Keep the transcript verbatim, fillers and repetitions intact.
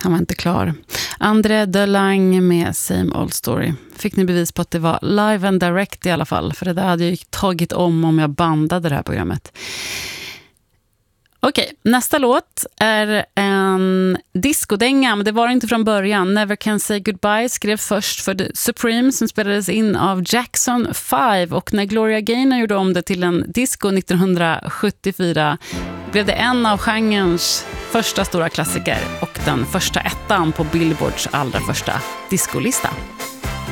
Han var inte klar. André Delange med Same Old Story. Fick ni bevis på att det var live and direct i alla fall. För det där hade jag ju tagit om om jag bandade det här programmet. Okej, nästa låt är en discodänga, men det var inte från början. Never Can Say Goodbye skrev först för The Supreme som spelades in av Jackson five, och när Gloria Gaynor gjorde om det till en disco nittonhundrasjuttiofyra blev det en av genrens första stora klassiker och den första ettan på Billboards allra första discolista.